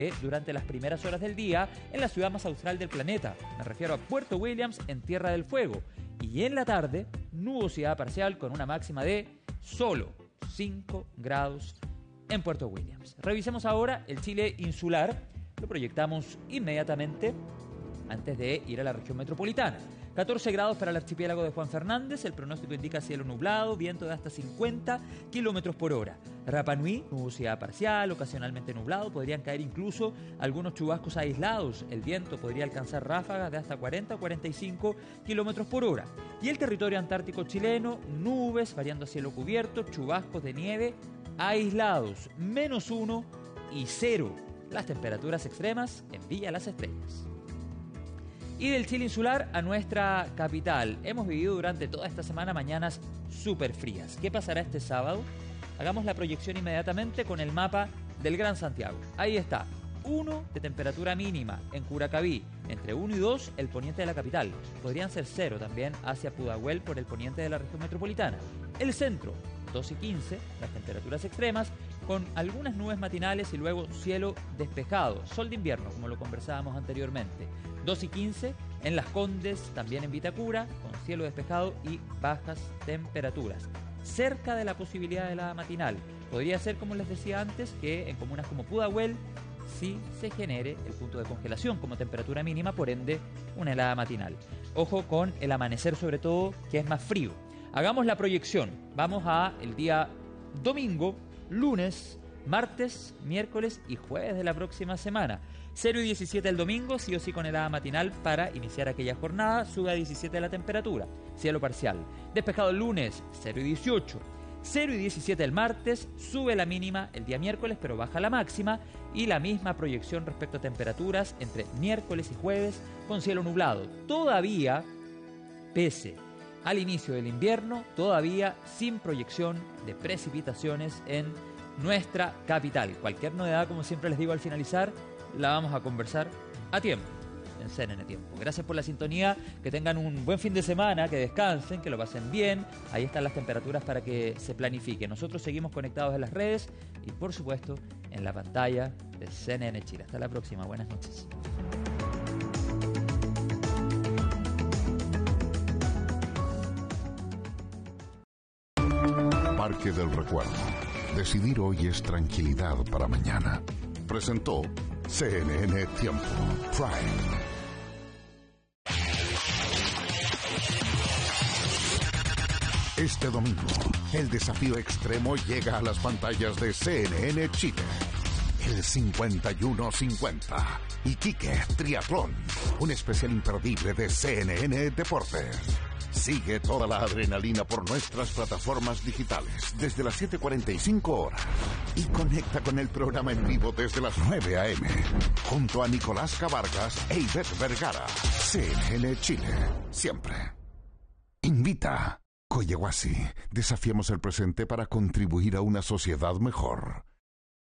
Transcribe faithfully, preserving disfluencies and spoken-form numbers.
durante las primeras horas del día en la ciudad más austral del planeta. Me refiero a Puerto Williams, en Tierra del Fuego. Y en la tarde, nubosidad parcial con una máxima de solo cinco grados en Puerto Williams. Revisemos ahora el Chile insular. Lo proyectamos inmediatamente antes de ir a la región metropolitana. catorce grados para el archipiélago de Juan Fernández. El pronóstico indica cielo nublado, viento de hasta cincuenta kilómetros por hora. Rapa Nui, nubosidad parcial, ocasionalmente nublado. Podrían caer incluso algunos chubascos aislados. El viento podría alcanzar ráfagas de hasta cuarenta o cuarenta y cinco kilómetros por hora. Y el territorio antártico chileno, nubes variando a cielo cubierto, chubascos de nieve aislados, menos uno y cero. Las temperaturas extremas en Villa Las Estrellas. Y del Chile insular a nuestra capital. Hemos vivido durante toda esta semana mañanas súper frías. ¿Qué pasará este sábado? Hagamos la proyección inmediatamente con el mapa del Gran Santiago. Ahí está. uno de temperatura mínima en Curacaví. Entre uno y dos el poniente de la capital. Podrían ser cero también hacia Pudahuel por el poniente de la región metropolitana. El centro, dos y quince, las temperaturas extremas, con algunas nubes matinales y luego cielo despejado. Sol de invierno, como lo conversábamos anteriormente. dos y quince en Las Condes, también en Vitacura, con cielo despejado y bajas temperaturas. Cerca de la posibilidad de helada matinal. Podría ser, como les decía antes, que en comunas como Pudahuel sí se genere el punto de congelación como temperatura mínima, por ende una helada matinal. Ojo con el amanecer sobre todo, que es más frío. Hagamos la proyección. Vamos a el día domingo, lunes, martes, miércoles y jueves de la próxima semana. cero y diecisiete el domingo, sí o sí con helada matinal para iniciar aquella jornada. Sube a diecisiete la temperatura, cielo parcial. Despejado el lunes, cero y dieciocho. cero y diecisiete el martes, sube la mínima el día miércoles, pero baja la máxima. Y la misma proyección respecto a temperaturas entre miércoles y jueves con cielo nublado. Todavía, pese al inicio del invierno, todavía sin proyección de precipitaciones en nuestra capital. Cualquier novedad, como siempre les digo al finalizar, la vamos a conversar a tiempo, en C N N Tiempo. Gracias por la sintonía, que tengan un buen fin de semana, que descansen, que lo pasen bien. Ahí están las temperaturas para que se planifique. Nosotros seguimos conectados en las redes y, por supuesto, en la pantalla de C N N Chile. Hasta la próxima, buenas noches. Parque del Recuerdo. Decidir hoy es tranquilidad para mañana. Presentó C N N Tiempo Prime. Este domingo, el desafío extremo llega a las pantallas de C N N Chile. El cincuenta y uno cincuenta. Iquique Triatlón. Un especial imperdible de C N N Deportes. Sigue toda la adrenalina por nuestras plataformas digitales desde las siete cuarenta y cinco horas y conecta con el programa en vivo desde las nueve a eme junto a Nicolás Cavargas e Ivette Vergara. C N N Chile, siempre. Invita. Coyehuasi, desafiemos el presente para contribuir a una sociedad mejor.